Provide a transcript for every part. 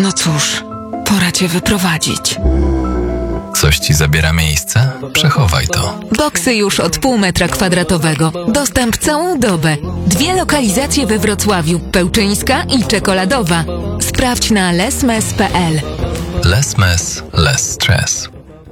No cóż, pora cię wyprowadzić. Coś ci zabiera miejsce? Przechowaj to. Boksy już od pół metra kwadratowego. Dostęp całą dobę. 2 lokalizacje we Wrocławiu. Pełczyńska i Czekoladowa. Sprawdź na lesmes.pl. Less less stress.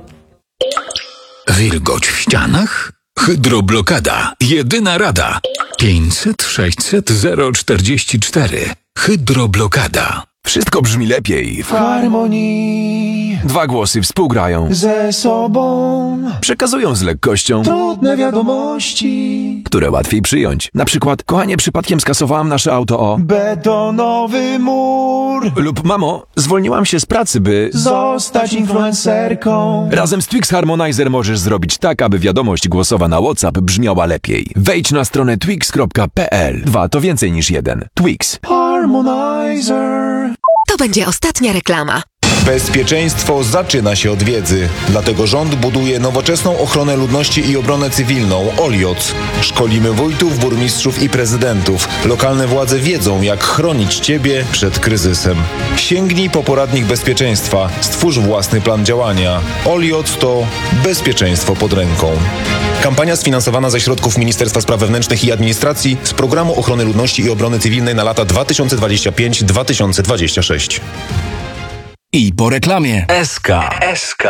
Wilgoć w ścianach? Hydroblokada. Jedyna rada. 500 600 044. Hydroblokada. Wszystko brzmi lepiej w harmonii. 2 głosy współgrają Ze sobą przekazują z lekkością trudne wiadomości. które łatwiej przyjąć. Na przykład, kochanie, przypadkiem skasowałam nasze auto o... Betonowy mur. Lub, mamo, zwolniłam się z pracy, by... Zostać influencerką. Razem z Twix Harmonizer możesz zrobić tak, aby wiadomość głosowa na WhatsApp brzmiała lepiej. Wejdź na stronę twix.pl. 2 to więcej niż 1. Twix. Harmonizer. To będzie ostatnia reklama. Bezpieczeństwo zaczyna się od wiedzy. Dlatego rząd buduje nowoczesną ochronę ludności i obronę cywilną OLIOC. Szkolimy wójtów, burmistrzów i prezydentów. Lokalne władze wiedzą, jak chronić Ciebie przed kryzysem. Sięgnij po poradnik bezpieczeństwa. Stwórz własny plan działania. OLIOC to bezpieczeństwo pod ręką. Kampania sfinansowana ze środków Ministerstwa Spraw Wewnętrznych i Administracji z Programu Ochrony Ludności i Obrony Cywilnej na lata 2025-2026. I po reklamie. SK.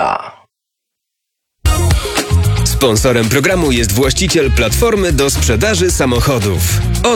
Sponsorem programu jest właściciel platformy do sprzedaży samochodów.